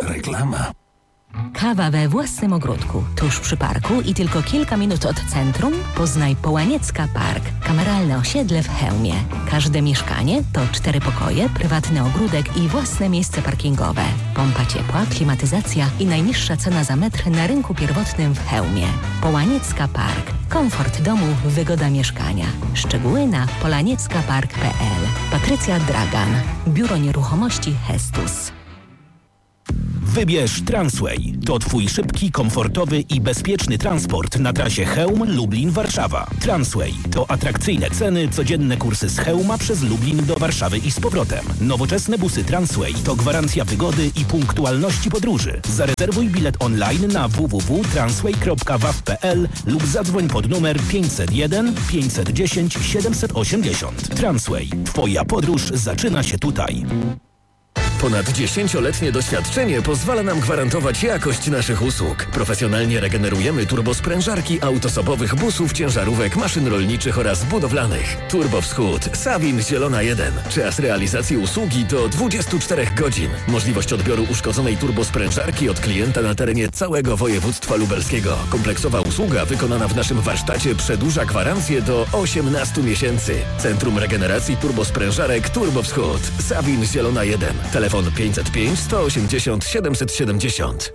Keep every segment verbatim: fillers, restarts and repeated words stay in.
Reklama. Kawa we własnym ogródku, tuż przy parku i tylko kilka minut od centrum? Poznaj Połaniecka Park, kameralne osiedle w Chełmie. Każde mieszkanie to cztery pokoje, prywatny ogródek i własne miejsce parkingowe. Pompa ciepła, klimatyzacja i najniższa cena za metr na rynku pierwotnym w Chełmie. Połaniecka Park. Komfort domu, wygoda mieszkania. Szczegóły na polanieckapark kropka p l. Patrycja Dragan. Biuro Nieruchomości Hestus. Wybierz Transway. To Twój szybki, komfortowy i bezpieczny transport na trasie Chełm-Lublin-Warszawa. Transway to atrakcyjne ceny, codzienne kursy z Chełma przez Lublin do Warszawy i z powrotem. Nowoczesne busy Transway to gwarancja wygody i punktualności podróży. Zarezerwuj bilet online na w w w kropka transway kropka w a w kropka p l lub zadzwoń pod numer pięćset jeden pięćset dziesięć siedemset osiemdziesiąt. Transway. Twoja podróż zaczyna się tutaj. Ponad dziesięcioletnie doświadczenie pozwala nam gwarantować jakość naszych usług. Profesjonalnie regenerujemy turbosprężarki autosobowych busów, ciężarówek, maszyn rolniczych oraz budowlanych. Turbo Wschód, Sawin Zielona jeden. Czas realizacji usługi to dwadzieścia cztery godzin. Możliwość odbioru uszkodzonej turbosprężarki od klienta na terenie całego województwa lubelskiego. Kompleksowa usługa wykonana w naszym warsztacie przedłuża gwarancję do osiemnastu miesięcy. Centrum Regeneracji Turbosprężarek Turbo Wschód, Sawin Zielona jeden. Telefon pięćset pięć sto osiemdziesiąt siedemset siedemdziesiąt.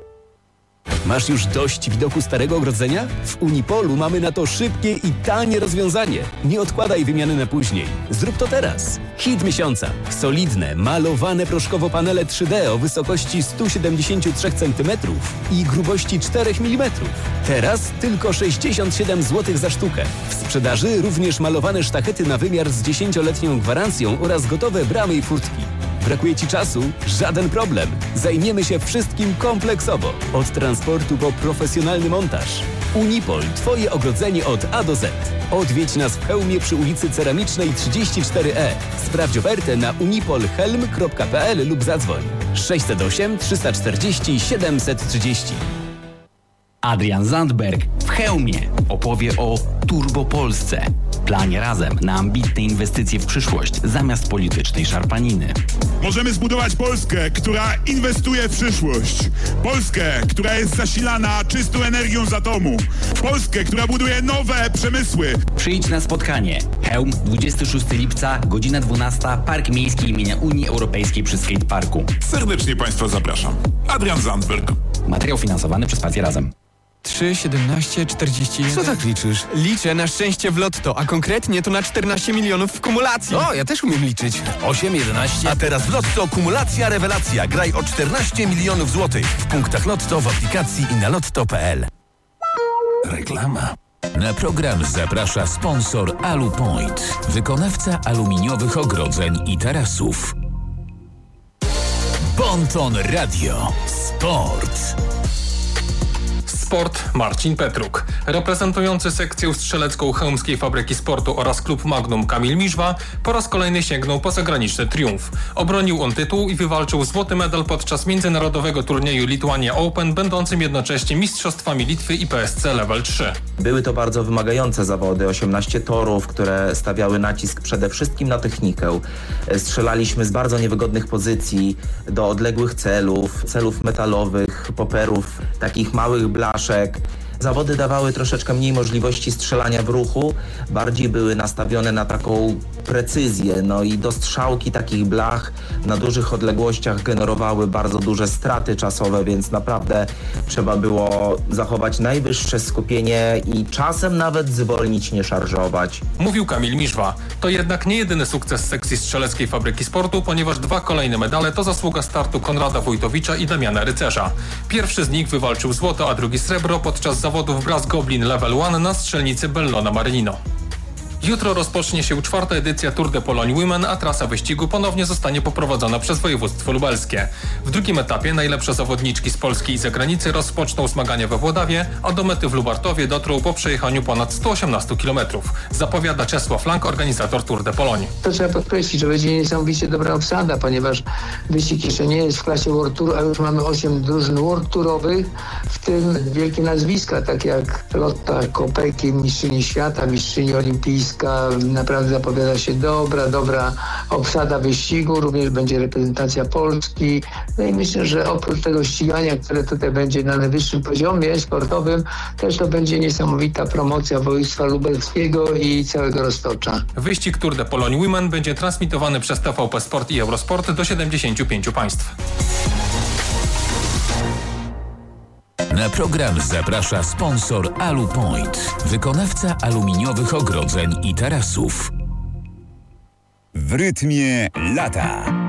Masz już dość widoku starego ogrodzenia? W Unipolu mamy na to szybkie i tanie rozwiązanie. Nie odkładaj wymiany na później. Zrób to teraz. Hit miesiąca. Solidne, malowane proszkowo panele trzy D o wysokości sto siedemdziesiąt trzy centymetrów i grubości cztery milimetry. Teraz tylko sześćdziesiąt siedem złotych za sztukę. W sprzedaży również malowane sztachety na wymiar z dziesięcioletnią gwarancją oraz gotowe bramy i furtki. Brakuje Ci czasu? Żaden problem. Zajmiemy się wszystkim kompleksowo. Od transportu po profesjonalny montaż. Unipol. Twoje ogrodzenie od A do Z. Odwiedź nas w Chełmie przy ulicy Ceramicznej trzydzieści cztery E. Sprawdź ofertę na unipolhelm kropka p l lub zadzwoń sześćset osiem trzysta czterdzieści siedemset trzydzieści. Adrian Zandberg w Chełmie opowie o Turbo Polsce. Planie razem na ambitne inwestycje w przyszłość zamiast politycznej szarpaniny. Możemy zbudować Polskę, która inwestuje w przyszłość. Polskę, która jest zasilana czystą energią z atomu. Polskę, która buduje nowe przemysły. Przyjdź na spotkanie. Chełm, dwudziestego szóstego lipca, godzina dwunasta, Park Miejski imienia Unii Europejskiej przy Skateparku. Serdecznie Państwa zapraszam. Adrian Zandberg. Materiał finansowany przez Stację Razem. trzy, siedemnaście, czterdzieści jeden. Co tak liczysz? Liczę na szczęście w lotto, a konkretnie to na czternaście milionów w kumulacji. O, ja też umiem liczyć. osiem, jedenaście. A teraz w Lotto kumulacja rewelacja. Graj o czternaście milionów złotych. W punktach Lotto, w aplikacji i na lotto kropka p l. Reklama. Na program zaprasza sponsor Alupoint, wykonawca aluminiowych ogrodzeń i tarasów. Bonton Radio. Sport. Sport Marcin Petruk. Reprezentujący sekcję strzelecką Chełmskiej Fabryki Sportu oraz klub Magnum Kamil Miżwa po raz kolejny sięgnął po zagraniczny triumf. Obronił on tytuł i wywalczył złoty medal podczas międzynarodowego turnieju Lithuania Open, będącym jednocześnie mistrzostwami Litwy i P S C Level trzy. Były to bardzo wymagające zawody, osiemnaście torów, które stawiały nacisk przede wszystkim na technikę. Strzelaliśmy z bardzo niewygodnych pozycji do odległych celów, celów metalowych, poperów, takich małych blaszek. Zawody dawały troszeczkę mniej możliwości strzelania w ruchu, bardziej były nastawione na taką precyzję, no i dostrzałki takich blach na dużych odległościach generowały bardzo duże straty czasowe, więc naprawdę trzeba było zachować najwyższe skupienie i czasem nawet zwolnić, nie szarżować. Mówił Kamil Miżwa. To jednak nie jedyny sukces sekcji strzeleckiej Fabryki Sportu, ponieważ dwa kolejne medale to zasługa startu Konrada Wójtowicza i Damiana Rycerza. Pierwszy z nich wywalczył złoto, a drugi srebro podczas zawodów Brass Goblin Level jeden na strzelnicy Bellona Marinino. Jutro rozpocznie się czwarta edycja Tour de Pologne Women, a trasa wyścigu ponownie zostanie poprowadzona przez województwo lubelskie. W drugim etapie najlepsze zawodniczki z Polski i zagranicy rozpoczną zmagania we Włodawie, a do mety w Lubartowie dotrą po przejechaniu ponad sto osiemnastu kilometrów. Zapowiada Czesław Lang, organizator Tour de Pologne. To trzeba podkreślić, że będzie niesamowicie dobra obsada, ponieważ wyścig jeszcze nie jest w klasie World Tour, a już mamy osiem drużyn World Tourowych, w tym wielkie nazwiska, takie jak Lotta Kopecky, mistrzyni świata, mistrzyni olimpijska, Polska naprawdę zapowiada się dobra, dobra obsada wyścigu, również będzie reprezentacja Polski. No i myślę, że oprócz tego ścigania, które tutaj będzie na najwyższym poziomie sportowym, też to będzie niesamowita promocja województwa lubelskiego i całego Roztocza. Wyścig Tour de Pologne Women będzie transmitowany przez T V P Sport i Eurosport do siedemdziesięciu pięciu państw. Na program zaprasza sponsor Alupoint, wykonawca aluminiowych ogrodzeń i tarasów. W rytmie lata.